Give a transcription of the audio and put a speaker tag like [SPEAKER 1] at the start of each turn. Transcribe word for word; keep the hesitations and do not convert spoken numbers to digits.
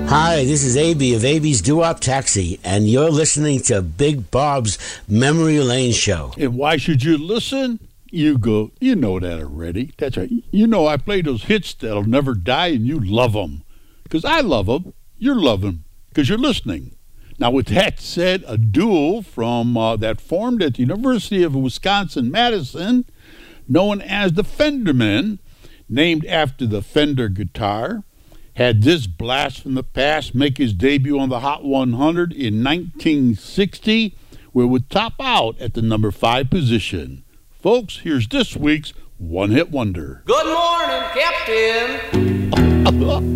[SPEAKER 1] Hi, this is A B of A B's Doo-Wop Taxi, and you're listening to Big Bob's Memory Lane Show.
[SPEAKER 2] And why should you listen? You go, you know that already. That's right. You know I play those hits that'll never die, and you love them. Because I love them. You love them because you're listening. Now, with that said, a duel from uh, that formed at the University of Wisconsin-Madison, known as the Fendermen, named after the Fender guitar, had this blast from the past make his debut on the Hot one hundred in nineteen sixty, where it would top out at the number five position. Folks, here's this week's One Hit Wonder.
[SPEAKER 3] Good morning, Captain.